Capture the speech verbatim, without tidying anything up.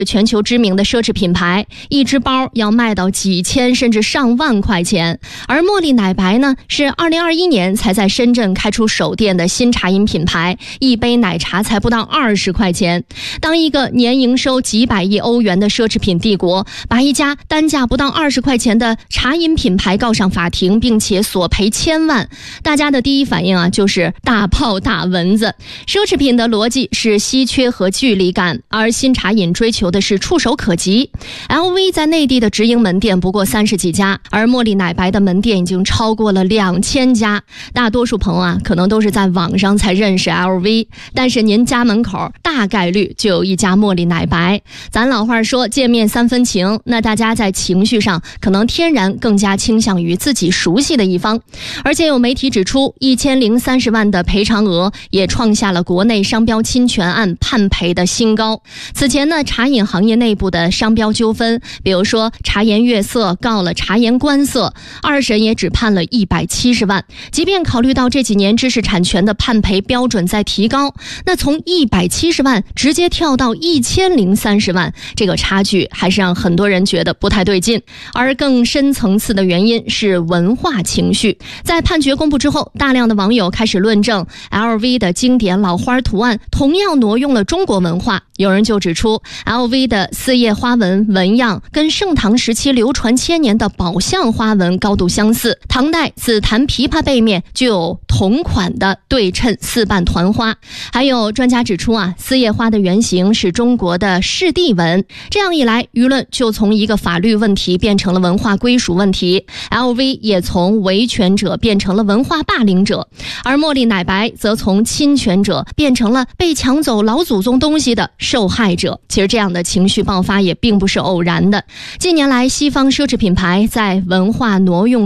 全球知名的奢侈品牌，一只包要卖到几千甚至上万块钱。而茉莉奶白呢，是二零二一年才在深圳开出首店的新茶饮品牌，一杯奶茶才不到二十块钱。当一个年营收几百亿欧元的奢侈品帝国把一家单价不到二十块钱的茶饮品牌告上法庭，并且索赔千万，大家的第一反应啊就是大炮打蚊子。奢侈品的逻辑是稀缺和距离感，而新茶饮追求的是触手可及。 L V 在内地的直营门店不过三十几家，而茉莉奶白的门店已经超过了两千家。大多数朋友啊可能都是在网上才认识 L V， 但是您家门口大概率就有一家茉莉奶白。咱老话说见面三分情，那大家在情绪上可能天然更加倾向于自己熟悉的一方。而且有媒体指出，一千零三十万的赔偿额也创下了国内商标侵权案判赔的新高。此前呢，茶饮行业内部的商标纠纷，比如说茶颜悦色告了茶颜观色，二审也只判了一百七十万。即便考虑到这几年知识产权的判赔标准在提高，那从一百七十万直接跳到一千零三十万，这个差距还是让很多人觉得不太对劲。而更深层次的原因是文化情绪。在判决公布之后，大量的网友开始论证 L V 的经典老花图案同样挪用了中国文化。有人就指出 L V 的四叶花纹纹样跟盛唐时期流传千年的宝相花纹高度相似，唐代紫檀琵琶背面就有同款的对称四瓣团花。还有专家指出啊，四叶花的原型是中国的士地纹。这样一来，舆论就从一个法律问题变成了文化归属问题， L V 也从维权者变成了文化霸凌者，而茉莉奶白则从侵权者变成了被抢走老祖宗东西的受害者。其实这样的情绪爆发也并不是偶然的。近年来，西方奢侈品牌在文化挪用